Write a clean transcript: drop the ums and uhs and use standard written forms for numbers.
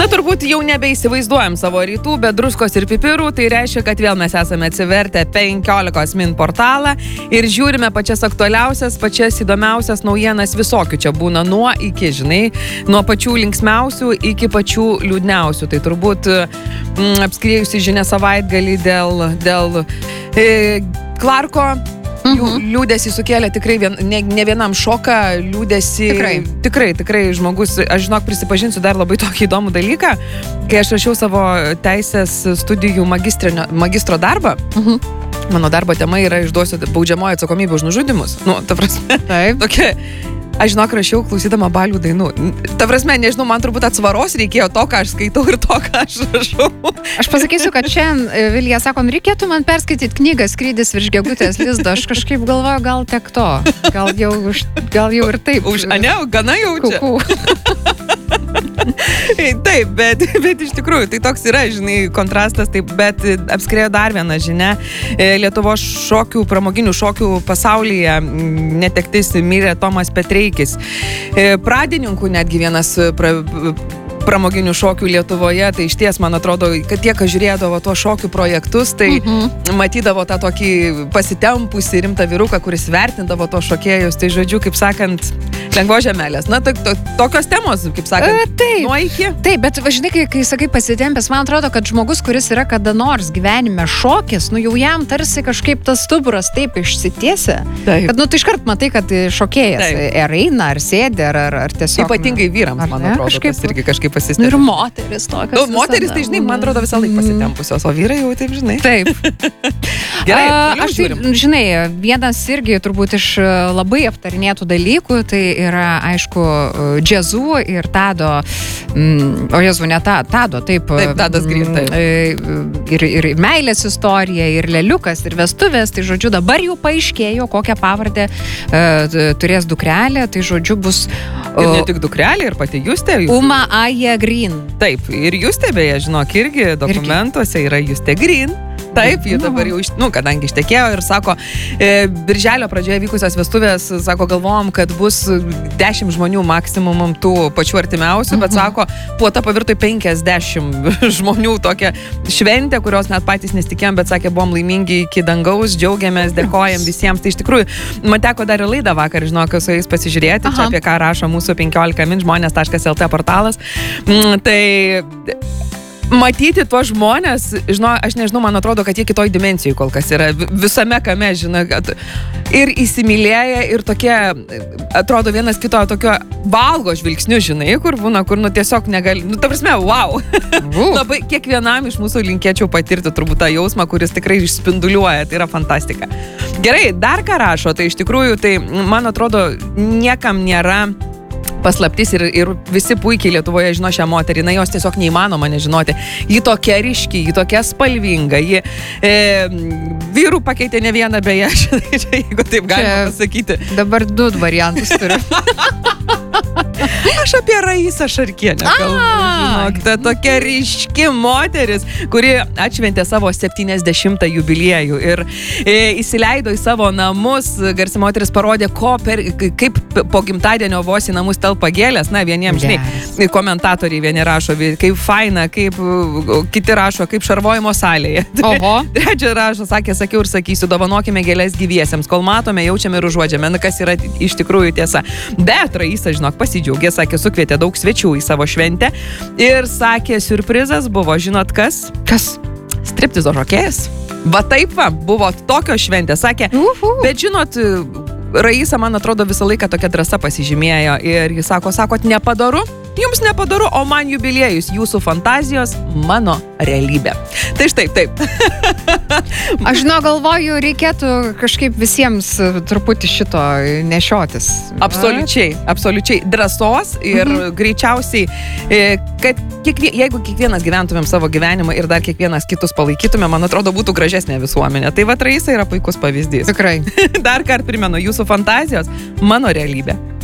Na, turbūt jau nebeįsivaizduojam savo rytų, be druskos ir pipirų, tai reiškia, kad vėl mes esame atsivertę 15 min portalą ir žiūrime pačias aktualiausias, pačias įdomiausias naujienas visokių. Čia būna nuo iki, žinai, nuo pačių linksmiausių iki pačių liūdniausių. Tai turbūt apskriejusi žinia savaitgalį dėl Clarko. Liūdėsi sukėlė tikrai ne vienam šoką, liūdėsi tikrai žmogus, aš žinok prisipažinsiu dar labai tokį įdomų dalyką, kai aš rašiau savo teisės studijų magistro darbą, mano darbo tema yra išduosiu baudžiamoji atsakomybė už nužudymus, ta prasme, tokia. Aš žinok, rašiau klausydama balių dainų. Ta prasme, nežinau, man turbūt atsvaros reikėjo to, ką aš skaitau ir to, ką aš rašau. Aš pasakysiu, kad šiandien Vilija sako, reikėtų man perskaityti knygą Skrydis virš gegutės lizdo. Aš kažkaip galvoju, gal tek to. Gal jau ir taip. Gana jau čia. Taip, bet iš tikrųjų, tai toks yra, žinai, kontrastas, taip, bet apskriejo dar viena žinia. Lietuvos pramoginių šokių pasaulyje netektis mirė Tomas Petreikis. Pradininkų netgi vienas pramoginių šokių Lietuvoje, tai išties, man atrodo, kad tie, kas žiūrėdavo tuos šokių projektus, tai matydavo tą tokį pasitempusį rimtą vyruką, kuris vertindavo tuos šokėjus, tai žodžiu, kaip sakant, lengvo žemelės. Na, tokios temos, kaip sakant, nuo iki. Taip, bet žinai, kai sakai pasitempęs, man atrodo, kad žmogus, kuris yra kada nors gyvenime šokis, jau jam tarsi kažkaip tas stuburas taip išsitiesia, kad, tai iškart matai, kad šokėjas ar eina, ar sėdi, ar tiesiog. Ypatingai vyrams, man atrodo, tas irgi kažkaip pasistempia. Ir moteris tokios. Moteris, tai žinai, man atrodo visą laiką pasitempusios, o vyrai jau taip, žinai. Taip. Gerai, aš tai, žinai, vienas irgi turbūt iš labai aptarinėtų dalykų, tai yra, aišku, džiazų ir Tado, Tado, taip. Taip, Tadas Green, taip. Ir meilės istorija, ir leliukas, ir vestuvės, tai žodžiu, dabar jau paaiškėjo, kokią pavardę turės dukrelė, tai žodžiu bus... Ir ne tik dukrelė, ir pati Justė. Uma Aja Green. Taip, ir Justė, beje, žinok, irgi dokumentuose yra Justė Green. Taip, jie dabar jau, kadangi ištekėjo ir sako, birželio pradžioje vykusios vestuvės, sako, galvojom, kad bus 10 žmonių maksimum tų pačių artimiausių, bet sako, puota pavirto 50 žmonių tokią šventę, kurios net patys nesitikėjom, bet sakė, buvom laimingi iki dangaus, džiaugiamės, dėkojam visiems. Tai iš tikrųjų, man teko dar ir laidą vakar, žinok, su jais pasižiūrėti, čia apie ką rašo mūsų 15 min žmonės.lt portalas. Tai... Matyti tuos žmonės, aš nežinau, man atrodo, kad jie kitoj dimensijai kol kas yra, visame kame, žinai, ir įsimylėję, ir tokie, atrodo, vienas kito tokio valgo žvilgsnių, žinai, kur būna, kur, tiesiog negali, ta prasme, wow. Labai kiekvienam iš mūsų linkėčiau patirti turbūt tą jausmą, kuris tikrai išspinduliuoja, tai yra fantastika. Gerai, dar ką rašo, tai iš tikrųjų, tai, man atrodo, niekam nėra paslaptis ir visi puikiai Lietuvoje žino šią moterį, jos tiesiog neįmanoma nežinoti. Ji tokia ryški, ji tokia spalvinga, ji vyrų pakeitė ne vieną, beje, jeigu taip galima pasakyti. Dabar 2 variantus turiu. Aš apie Raisą Šarkienę kalbu, žinok, ta tokia ryški moteris, kuri atšventė savo 70 jubiliejų ir įsileido į savo namus. Garsi moteris parodė, kaip po gimtadienio vos į namus telpa gėlės. Na, vieniems, žinai, komentatoriai vieni rašo, kaip faina, kaip kiti rašo, kaip šarvojimo salėje. Oho. Trečia rašo, sakiau ir sakysiu, dovanokime gėlės gyviesiems, kol matome, jaučiame ir užuodžiame, kas yra iš tikrųjų tiesa. Bet Raisa, žinok, pasidžiaugė, sakė, sukvietė daug svečių į savo šventę ir sakė, siurprizas buvo, žinot kas? Kas? Striptizo šokėjas. Va taip va, buvo tokios šventės, sakė, bet žinot, Raisa, man atrodo, visą laiką tokia drąsa pasižymėjo ir jis sakot, nepadaru, jums nepadaru, o man jubiliejus, jūsų fantazijos, mano realybė. Tai štai, taip. Aš galvoju, reikėtų kažkaip visiems truputį šito nešiotis. Absoliučiai drąsos ir greičiausiai, kad jeigu kiekvienas gyventumėm savo gyvenimą ir dar kiekvienas kitus palaikytumėm, man atrodo, būtų gražesnė visuomenė. Tai va, Raisa yra puikus pavyzdys. Tikrai. Dar kartą primenu, jūsų fantazijos, mano realybė.